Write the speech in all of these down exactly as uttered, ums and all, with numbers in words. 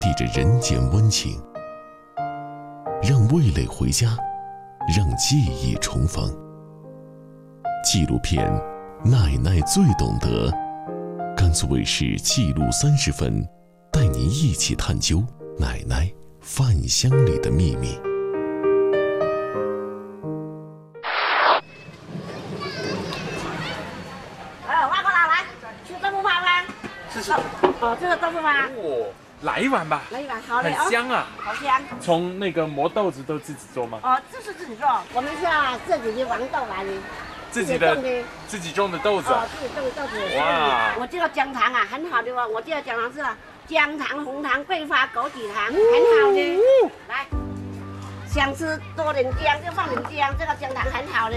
递着人间温情，让味蕾回家，让记忆重逢。纪录片《奶奶最懂得》，甘肃卫视纪录三十分，带您一起探究奶奶饭香里的秘密。 哎，挖过来，来吃豆腐花吗？ 这是哦，这个豆腐花。 哦，来一碗吧。 来一碗，好嘞， 很香啊， 好香。 从那个磨豆子都自己做吗？ 哦，这是自己做，我们是要自己的黄豆来的， 自己的种的， 自己种的豆子。 哦，自己种的豆子。 哇我这个姜糖啊，很好的哦，我这个姜糖是姜糖、红糖、桂花、枸杞糖，很好的。来，想吃多点姜就放点姜，这个姜糖很好的。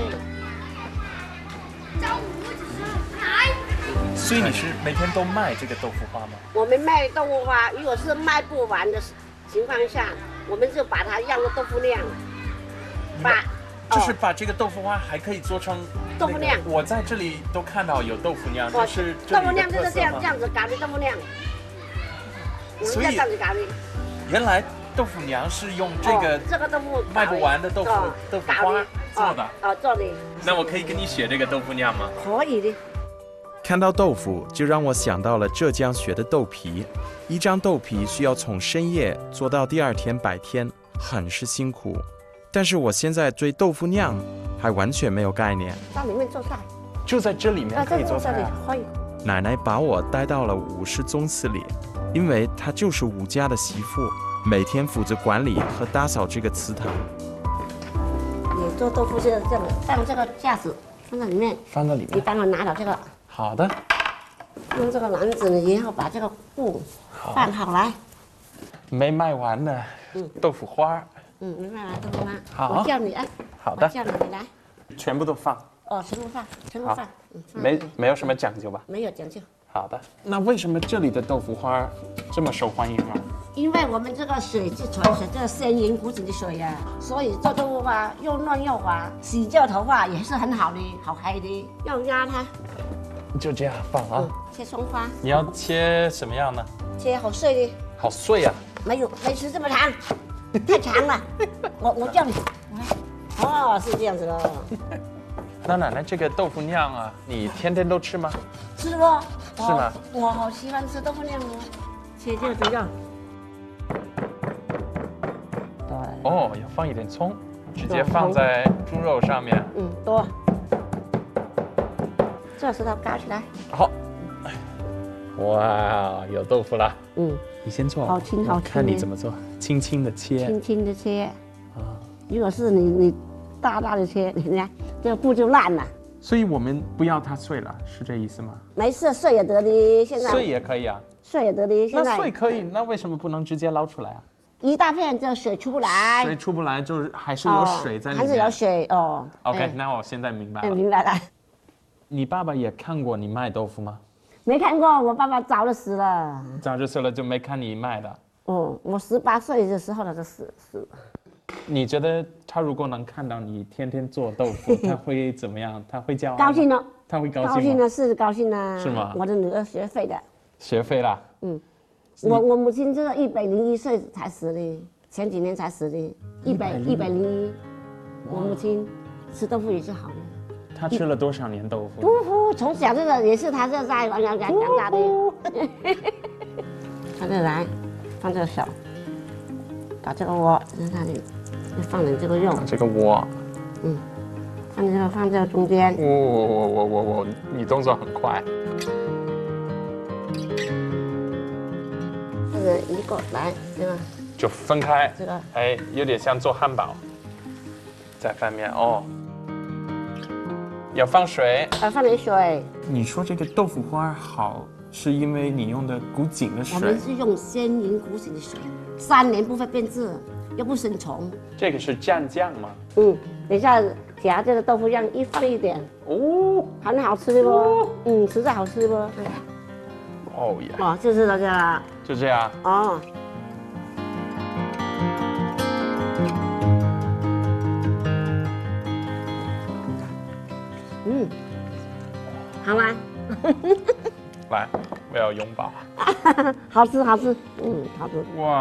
中午就是来。 所以你是每天都卖这个豆腐花吗？ 我们卖豆腐花，如果是卖不完的情况下，我们就把它酿成豆腐酿，把就是把这个豆腐花还可以做成豆腐酿。 我在这里都看到有豆腐酿， 哦这是豆腐酿就是这样这样子搞的豆腐酿，我们所以这样子搞的。 原来豆腐娘是用这个哦这个豆腐卖不完的豆腐哦豆腐花做的。 哦哦做的。 那我可以跟你学这个豆腐酿吗？ 可以的。 看到豆腐，就让我想到了浙江学的豆皮。一张豆皮需要从深夜做到第二天白天，很是辛苦。但是我现在对豆腐酿还完全没有概念。 到里面做菜。 就在这里面可以做菜啊。 可以。 奶奶把我带到了武氏宗祠里，因为她就是武家的媳妇，每天负责管理和打扫这个祠堂。 你做豆腐就是这样，放这个架子放在里面， 放在里面。 你帮我拿到这个。 好的。 用这个篮子呢，然后把这个布放好来。 没卖完的豆腐花。 嗯，没卖完豆腐花。 好， 我叫你哎。 好的。 我叫你，你来。 全部都放。 哦，全部放，全部放。 没没有什么讲究吧？ 没有讲究。 好的。那为什么这里的豆腐花这么受欢迎啊？ 因为我们这个水是纯水，这个鲜盐古井的水呀、啊，所以做豆腐花又嫩又滑，洗掉头发也是很好的，好黑的。要压它。 就这样放啊。 嗯、切葱花。 你要切什么样呢？ 切好碎的。 好碎啊！ 没有，没吃这么长，太长了。我我叫你，哦，是这样子喽。 那奶奶，这个豆腐酿啊，你天天都吃吗？ 吃哦。 是吗？ 我好喜欢吃豆腐酿哦。切这个怎样？对。 哦，要放一点葱，直接放在猪肉上面。 嗯，多。这石头高起来。 好。哇，有豆腐了。 嗯。 你先做。 好轻好轻。 看你怎么做，轻轻的切。 轻轻的切。啊。如果是你你大大的切，你看这个布就烂了。 所以我们不要它碎了，是这意思吗？ 没事，碎也得的。现在。 碎也可以啊。 碎也得的。现在。 那碎可以，那为什么不能直接捞出来啊？ 一大片，这水出不来。 水出不来，就是还是有水在里面。 还是有水哦。 OK，那我现在明白了。 明白了。 你爸爸也看过你卖豆腐吗？ 没看过，我爸爸早就死了。 早就死了，就没看你卖的。 哦，我十八岁的时候他就死死了。 你觉得他如果能看到你天天做豆腐，他会怎么样？他会骄傲？ 高兴了。 他会高兴吗？ 高兴了是高兴了。 是吗？ 我的女儿学废的。 学废了。 嗯，我我母亲这个一百零一岁才死的，前几年才死的，一百一百零一。我母亲吃豆腐也是好的。 他吃了多少年豆腐？ 呜呼，从小这个也是他这在王阳家长大的。放这来，放这个手，把这个窝在那里，放点这个肉。 这个窝。 嗯，放这个放这个中间。 我我我我我我，你动作很快。 这个一个来，这个就分开。 这个哎，有点像做汉堡，在翻面哦。要放水， 啊，放点水。 你说这个豆腐花好，是因为你用的古井的水？ 我们是用鲜盐古井的水，三年不会变质，又不生虫。 这个是蘸酱吗？ 嗯，等一下夹这个豆腐酱一放一点， 哦， 很好吃的不？哦、嗯，实在好吃不？ 哦耶！ 哦，就是这个。 就这样。 哦。嗯，好吗？ 来，我要拥抱。 好吃，好吃，嗯，好吃。 哇！